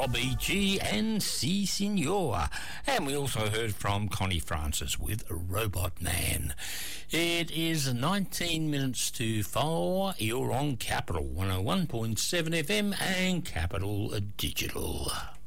Bobby G and C Signor. And we also heard from Connie Francis with Robot Man. It is 19 minutes to 4. You're on Capital 101.7 FM and Capital Digital.